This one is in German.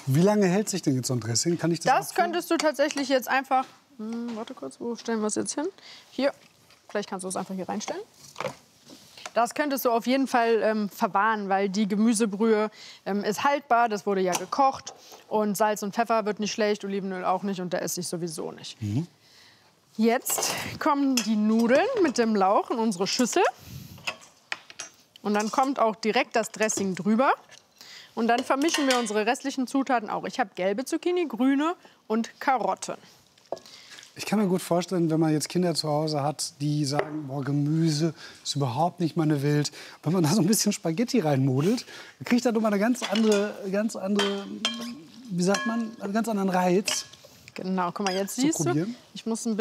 Wie lange hält sich denn jetzt so ein Dressing? Kann ich das Das könntest du tatsächlich jetzt einfach... warte kurz, wo stellen wir es jetzt hin? Hier, vielleicht kannst du es einfach hier reinstellen. Das könntest du auf jeden Fall verwahren, weil die Gemüsebrühe ist haltbar, das wurde ja gekocht. Und Salz und Pfeffer wird nicht schlecht, Olivenöl auch nicht und der Essig sowieso nicht. Jetzt kommen die Nudeln mit dem Lauch in unsere Schüssel. Und dann kommt auch direkt das Dressing drüber. Und dann vermischen wir unsere restlichen Zutaten auch. Ich habe gelbe Zucchini, grüne und Karotten. Ich kann mir gut vorstellen, wenn man jetzt Kinder zu Hause hat, die sagen, boah, Gemüse ist überhaupt nicht meine Welt. Wenn man da so ein bisschen Spaghetti reinmodelt, dann kriegt das nochmal eine ganz andere, wie sagt man, einen ganz anderen Reiz. Genau, guck mal, jetzt siehst du, ich muss ein